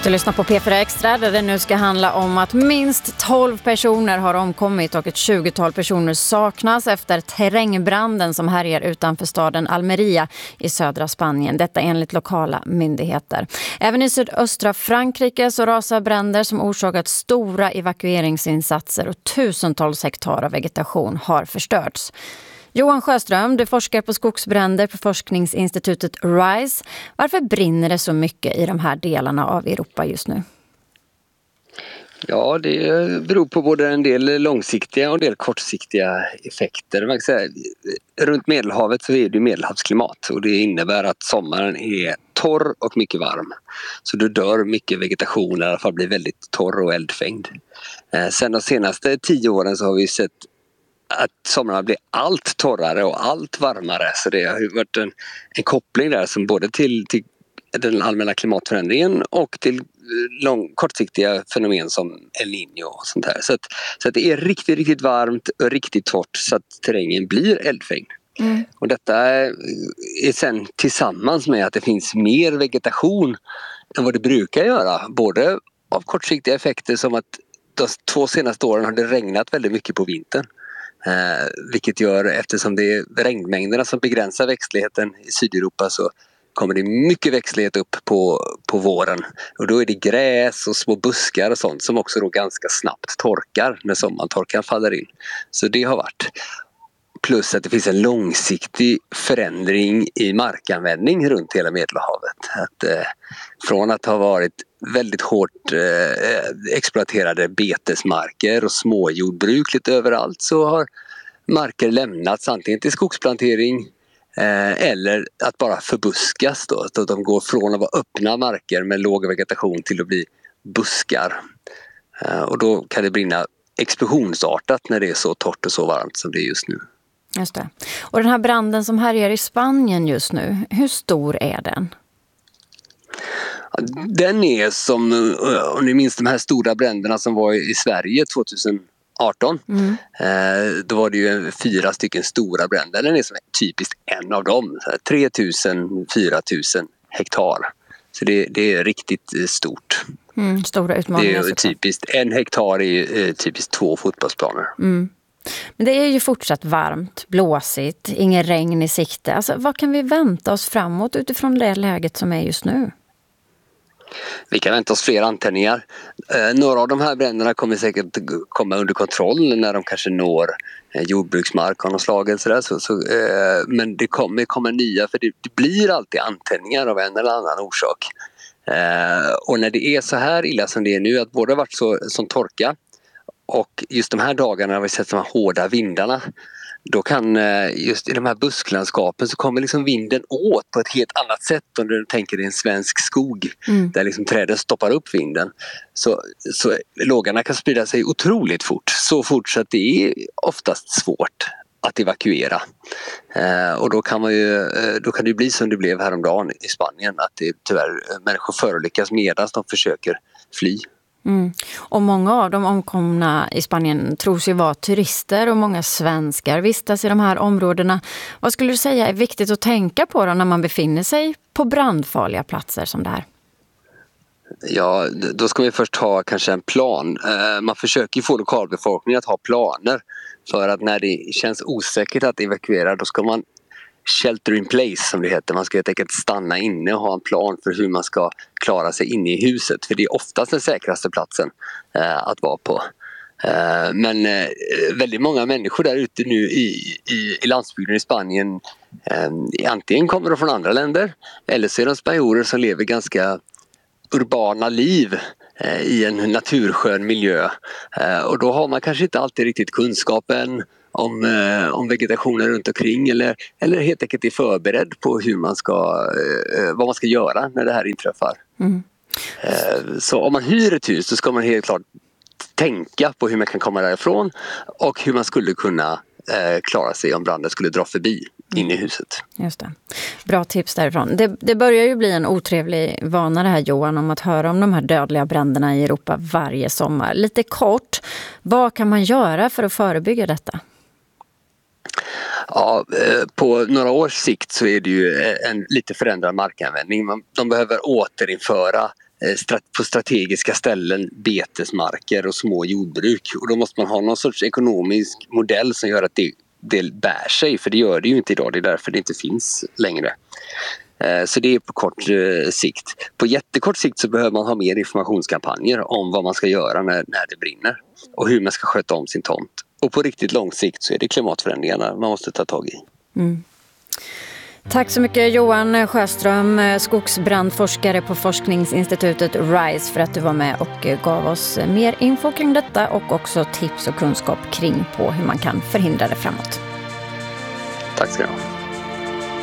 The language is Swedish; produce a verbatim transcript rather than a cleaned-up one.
Du lyssnar på P fyra Extra där det nu ska handla om att minst tolv personer har omkommit och ett tjugotal personer saknas efter terrängbranden som härjar utanför staden Almeria i södra Spanien. Detta enligt lokala myndigheter. Även i sydöstra Frankrike så rasar bränder som orsakat stora evakueringsinsatser och tusentals hektar av vegetation har förstörts. Johan Sjöström, du forskar på skogsbränder på forskningsinstitutet RISE. Varför brinner det så mycket i de här delarna av Europa just nu? Ja, det beror på både en del långsiktiga och en del kortsiktiga effekter. Man kan säga, runt Medelhavet så är det medelhavsklimat och det innebär att sommaren är torr och mycket varm. Så då dör mycket vegetation, i alla fall blir väldigt torr och eldfängd. Sen de senaste tio åren så har vi sett att somrarna blir allt torrare och allt varmare, så det har varit en, en koppling där som både till, till den allmänna klimatförändringen och till lång, kortsiktiga fenomen som El Niño och sånt här. Så att, så att det är riktigt, riktigt varmt och riktigt torrt så att terrängen blir eldfängd. Mm. Och detta är sen tillsammans med att det finns mer vegetation än vad det brukar göra, både av kortsiktiga effekter som att de två senaste åren har det regnat väldigt mycket på vintern. Eh, vilket gör, eftersom det är regnmängderna som begränsar växtligheten i Sydeuropa, så kommer det mycket växtlighet upp på, på våren. Och då är det gräs och små buskar och sånt som också då ganska snabbt torkar när sommartorkan faller in. Så det har varit. Plus att det finns en långsiktig förändring i markanvändning runt hela Medelhavet. Att, eh, från att ha varit väldigt hårt eh, exploaterade betesmarker och småjordbruk lite överallt, så har marker lämnats antingen till skogsplantering eh, eller att bara förbuskas. Då. Så att de går från att vara öppna marker med låg vegetation till att bli buskar. Eh, och då kan det brinna explosionsartat när det är så torrt och så varmt som det är just nu. Just det. Och den här branden som härjar i Spanien just nu, hur stor är den? Den är som, om ni minns de här stora bränderna som var i Sverige tjugoarton. Mm. Då var det ju fyra stycken stora bränder. Den är som typiskt en av dem. tre tusen till fyra tusen hektar. Så det, det är riktigt stort. Mm, stora utmaningar. Det är typiskt, en hektar är typiskt två fotbollsplaner. Mm. Men det är ju fortsatt varmt, blåsigt, ingen regn i sikte. Alltså, vad kan vi vänta oss framåt utifrån det läget som är just nu? Vi kan vänta oss fler antändningar. Eh, några av de här bränderna kommer säkert komma under kontroll när de kanske når eh, jordbruksmark av något slag. Eller så där. Så, så, eh, men det kommer komma nya, för det, det blir alltid antändningar av en eller annan orsak. Eh, och när det är så här illa som det är nu, att både har varit så, som torka och just de här dagarna har vi sett de här hårda vindarna, då kan just i de här busklandskapen så kommer liksom vinden åt på ett helt annat sätt om du tänker dig en svensk skog mm. där liksom träden stoppar upp vinden. Så, så lågorna kan sprida sig otroligt fort, så fort så att det är oftast svårt att evakuera. Eh, och då kan, man ju, då kan det bli som det blev häromdagen i Spanien, att det tyvärr människor förolyckas medan de försöker fly. Mm. Och många av de omkomna i Spanien tros ju vara turister och många svenskar vistas i de här områdena. Vad skulle du säga är viktigt att tänka på då när man befinner sig på brandfarliga platser som det här? Ja, då ska vi först ha kanske en plan. Man försöker få lokalbefolkningen att ha planer, för att när det känns osäkert att evakuera, då ska man shelter in place som det heter. Man ska helt enkelt stanna inne och ha en plan för hur man ska klara sig inne i huset. För det är oftast den säkraste platsen eh, att vara på. Eh, men eh, väldigt många människor där ute nu i, i, i landsbygden i Spanien eh, antingen kommer de från andra länder, eller så är de spanjorer som lever ganska urbana liv eh, i en naturskön miljö. Eh, och då har man kanske inte alltid riktigt kunskapen om, eh, om vegetationen runt omkring, eller, eller helt enkelt är förberedd på hur man ska, eh, vad man ska göra när det här inträffar. Mm. Eh, så om man hyr ett hus så ska man helt klart tänka på hur man kan komma därifrån och hur man skulle kunna eh, klara sig om branden skulle dra förbi in i huset. Just det. Bra tips därifrån. Det, det börjar ju bli en otrevlig vana det här, Johan, om att höra om de här dödliga bränderna i Europa varje sommar. Lite kort, vad kan man göra för att förebygga detta? Ja, på några års sikt så är det ju en lite förändrad markanvändning. Man, de behöver återinföra på strategiska ställen, betesmarker och små jordbruk. Och då måste man ha någon sorts ekonomisk modell som gör att det, det bär sig, för det gör det ju inte idag, det är därför det inte finns längre. Så det är på kort sikt. På jättekort sikt så behöver man ha mer informationskampanjer om vad man ska göra när, när det brinner och hur man ska sköta om sin tomt. Och på riktigt lång sikt så är det klimatförändringarna man måste ta tag i. Mm. Tack så mycket Johan Sjöström, skogsbrandforskare på forskningsinstitutet RISE, för att du var med och gav oss mer info kring detta och också tips och kunskap kring på hur man kan förhindra det framåt. Tack ska du ha.